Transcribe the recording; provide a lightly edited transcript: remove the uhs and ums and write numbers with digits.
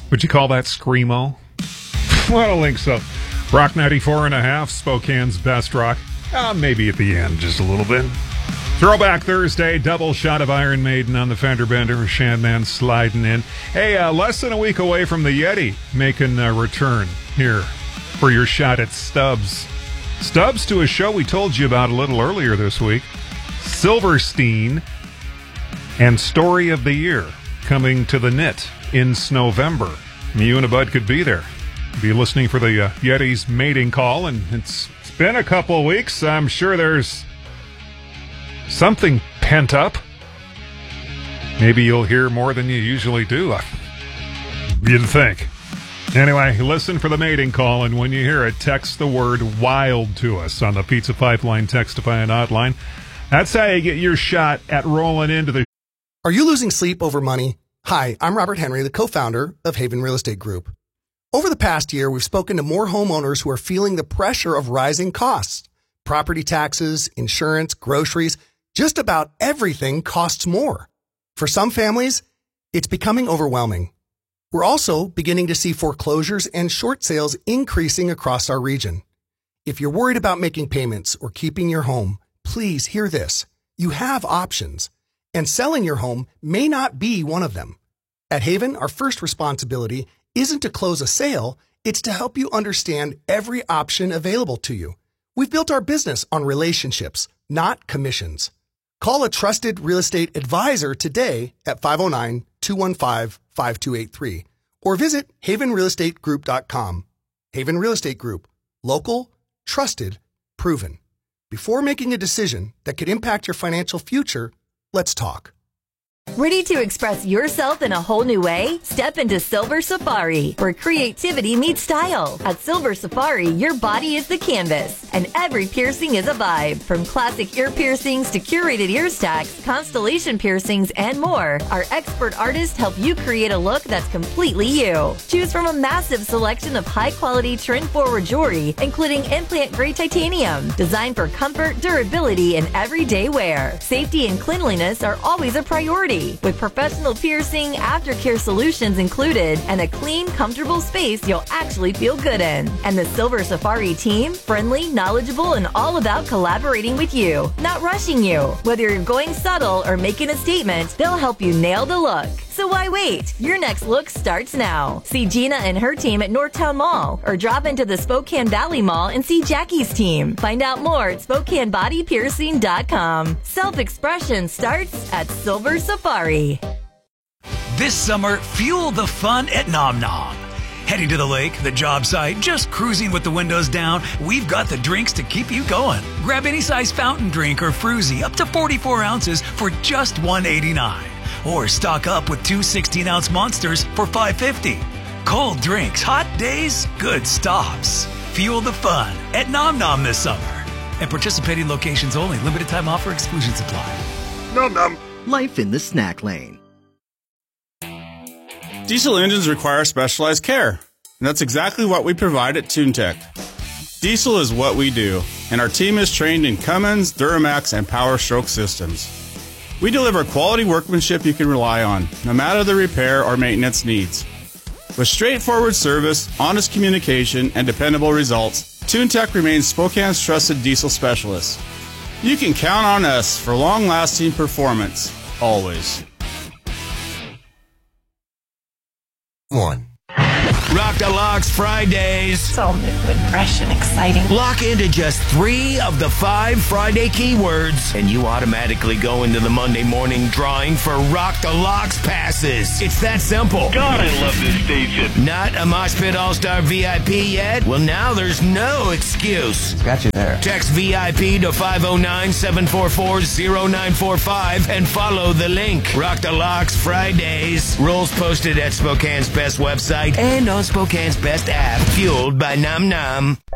Would you call that screamo? Well, I don't think so. Rock 94.5, Spokane's best rock. Maybe at the end, just a little bit. Throwback Thursday, double shot of Iron Maiden on the fender bender. Shandman sliding in. Hey, less than a week away from the Yeti making a return here for your shot at Stubbs. Stubbs to a show we told you about a little earlier this week. Silverstein and Story of the Year coming to the Knit in Snowvember. You and a bud could be there. Be listening for the Yeti's mating call, and it's been a couple of weeks. I'm sure there's something pent up. Maybe you'll hear more than you usually do. You'd think. Anyway, listen for the mating call, and when you hear it, text the word WILD to us on the Pizza Pipeline Textify and Hotline. That's how you get your shot at rolling into the... Are you losing sleep over money? Hi, I'm Robert Henry, the co-founder of Haven Real Estate Group. Over the past year, we've spoken to more homeowners who are feeling the pressure of rising costs. Property taxes, insurance, groceries, just about everything costs more. For some families, it's becoming overwhelming. We're also beginning to see foreclosures and short sales increasing across our region. If you're worried about making payments or keeping your home, please hear this. You have options, and selling your home may not be one of them. At Haven, our first responsibility isn't to close a sale, it's to help you understand every option available to you. We've built our business on relationships, not commissions. Call a trusted real estate advisor today at 509-215-5283 or visit havenrealestategroup.com. Haven Real Estate Group. Local, trusted, proven. Before making a decision that could impact your financial future, let's talk. Ready to express yourself in a whole new way? Step into Silver Safari, where creativity meets style. At Silver Safari, your body is the canvas, and every piercing is a vibe. From classic ear piercings to curated ear stacks, constellation piercings, and more, our expert artists help you create a look that's completely you. Choose from a massive selection of high-quality trend-forward jewelry, including implant-grade titanium, designed for comfort, durability, and everyday wear. Safety and cleanliness are always a priority, with professional piercing, aftercare solutions included, and a clean, comfortable space you'll actually feel good in. And the Silver Safari team, friendly, knowledgeable, and all about collaborating with you, not rushing you. Whether you're going subtle or making a statement, they'll help you nail the look. So why wait? Your next look starts now. See Gina and her team at Northtown Mall, or drop into the Spokane Valley Mall and see Jackie's team. Find out more at SpokaneBodyPiercing.com. Self-expression starts at Silver Safari. This summer, fuel the fun at Nom Nom. Heading to the lake, the job site, just cruising with the windows down, we've got the drinks to keep you going. Grab any size fountain drink or fruzy up to 44 ounces for just $1.89. Or stock up with two 16-ounce monsters for $5.50. Cold drinks, hot days, good stops. Fuel the fun at Nom Nom this summer. At participating locations only. Limited time offer. Exclusions apply. Nom Nom. Life in the snack lane. Diesel engines require specialized care, and that's exactly what we provide at TuneTech. Diesel is what we do, and our team is trained in Cummins, Duramax, and Power Stroke systems. We deliver quality workmanship you can rely on, no matter the repair or maintenance needs. With straightforward service, honest communication, and dependable results, TuneTech remains Spokane's trusted diesel specialist. You can count on us for long-lasting performance, always. One. Rock the Locks Fridays. So new and fresh and exciting. Lock into just 3 of the 5 Friday keywords, and you automatically go into the Monday morning drawing for Rock the Locks passes. It's that simple. God, I love this station. Not a Mosh Pit All-Star VIP yet? Well, now there's no excuse. Got you there. Text VIP to 509-744-0945 and follow the link. Rock the Locks Fridays. Rules posted at Spokane's Best website and on Spokane's Best app. Fueled by Nom Nom.